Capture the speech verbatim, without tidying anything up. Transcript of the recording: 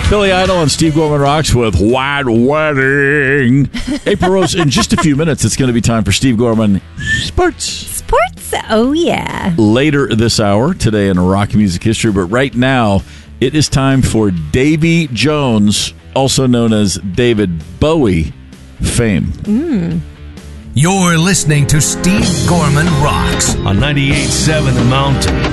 Billy Idol and Steve Gorman Rocks with White Wedding. April Rose, in just a few minutes, it's going to be time for Steve Gorman Sports. Sports, oh yeah. Later this hour, today in rock music history, but right now, it is time for Davy Jones, also known as David Bowie, fame. Mm. You're listening to Steve Gorman Rocks on ninety-eight point seven The Mountain.